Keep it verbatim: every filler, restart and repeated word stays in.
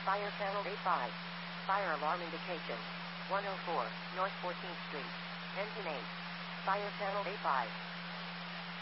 Fire Channel A five. Fire alarm indication. one oh four, North fourteenth Street. Engine eight. Fire Channel A five.